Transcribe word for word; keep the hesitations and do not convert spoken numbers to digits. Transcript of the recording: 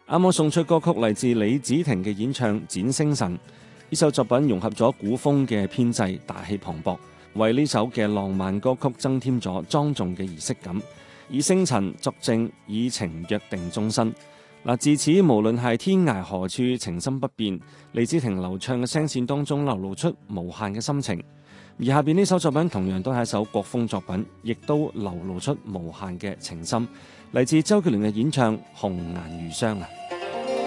啱啱送出歌曲嚟自李子婷嘅演唱《展星辰》，呢首作品融合咗古風嘅編制，大氣磅礴，為呢首嘅浪漫歌曲增添咗莊重嘅儀式感，以星辰作證，以情約定終身。嗱，自此無論係天涯何處，情深不變，李子婷流暢嘅聲線當中流露出無限嘅心情。而下邊呢首作品同樣都係一首國風作品，亦都流露出無限嘅情深，嚟自周杰倫嘅演唱《紅顏如霜》啊。